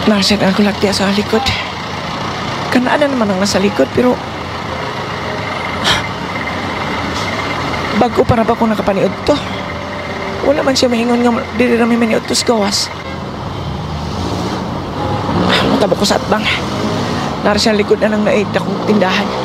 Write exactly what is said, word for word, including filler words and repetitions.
Narset ang kulagti sa likod. Kanaan na naman ang nasa likod, pero bago para ba kung nakapaniod to? Wala man siya mahingon nga diri rami maniud to sa gawas. Matabok ko sa atbang. Nara siya likod na lang naid akong tindahan.